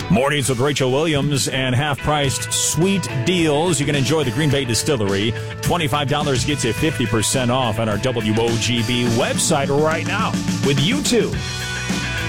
Mornings with Rachel Williams and half-priced sweet deals. You can enjoy the Green Bay Distillery. $25 gets you 50% off on our WOGB website right now with YouTube.